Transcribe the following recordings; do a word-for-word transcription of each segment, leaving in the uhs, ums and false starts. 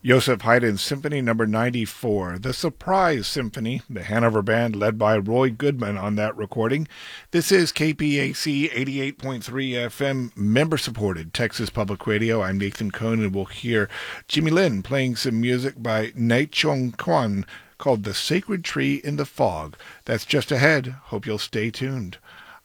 Joseph Haydn's Symphony Number ninety-four, the Surprise Symphony, the Hanover Band led by Roy Goodman on that recording. This is K P A C eighty-eight point three F M, member-supported Texas Public Radio. I'm Nathan Cohn, and we'll hear Jimmy Lin playing some music by Na Chong Kwan called The Sacred Tree in the Fog. That's just ahead. Hope you'll stay tuned.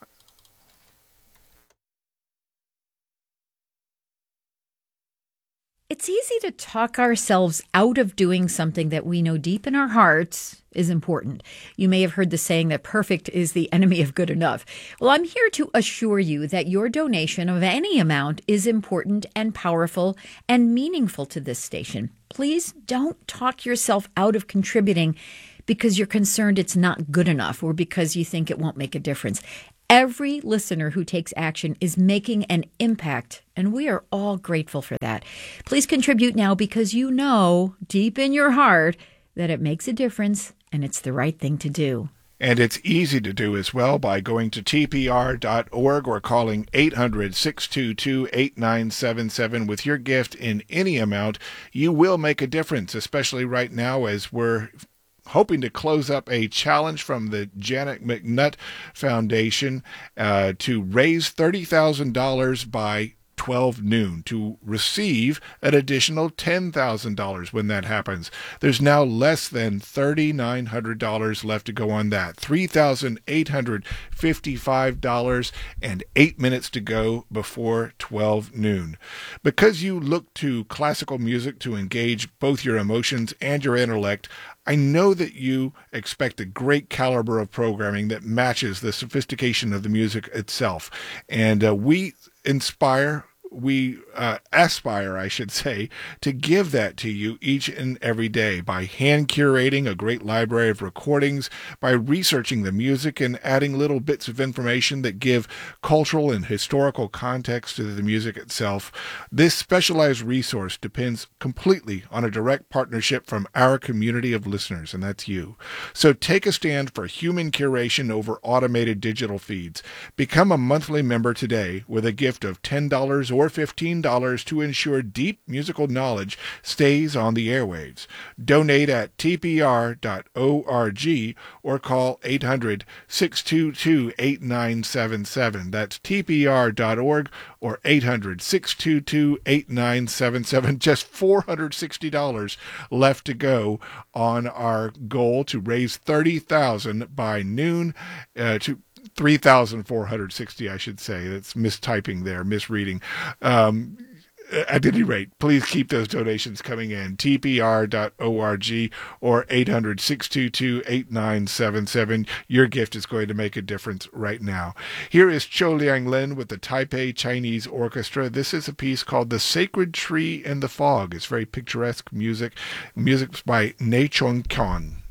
It's easy to talk ourselves out of doing something that we know deep in our hearts is important. You may have heard the saying that perfect is the enemy of good enough. Well, I'm here to assure you that your donation of any amount is important and powerful and meaningful to this station. Please don't talk yourself out of contributing because you're concerned it's not good enough or because you think it won't make a difference. Every listener who takes action is making an impact, and we are all grateful for that. Please contribute now because you know deep in your heart that it makes a difference and it's the right thing to do. And it's easy to do as well by going to T P R dot org or calling eight hundred, six two two, eight nine seven seven. With your gift in any amount, you will make a difference, especially right now as we're hoping to close up a challenge from the Janet McNutt Foundation uh, to raise thirty thousand dollars by twelve noon to receive an additional ten thousand dollars when that happens. There's now less than three thousand nine hundred dollars left to go on that. three thousand eight hundred fifty-five dollars and eight minutes to go before twelve noon. Because you look to classical music to engage both your emotions and your intellect, I know that you expect a great caliber of programming that matches the sophistication of the music itself. And uh, we inspire, we uh, aspire, I should say, to give that to you each and every day by hand curating a great library of recordings, by researching the music and adding little bits of information that give cultural and historical context to the music itself. This specialized resource depends completely on a direct partnership from our community of listeners, and that's you. So take a stand for human curation over automated digital feeds. Become a monthly member today with a gift of ten dollars or fifteen dollars to ensure deep musical knowledge stays on the airwaves. Donate at T P R dot org or call eight hundred, six two two, eight nine seven seven. That's T P R dot org or eight hundred, six two two, eight nine seven seven. Just four hundred sixty dollars left to go on our goal to raise thirty thousand dollars by noon, uh, to three thousand four hundred sixty, I should say. That's mistyping there, misreading. Um, at any rate, please keep those donations coming in. T P R dot org or eight hundred, six two two, eight nine seven seven. Your gift is going to make a difference right now. Here is Cho Liang Lin with the Taipei Chinese Orchestra. This is a piece called The Sacred Tree in the Fog. It's very picturesque music. Music by Na Chong Kwan.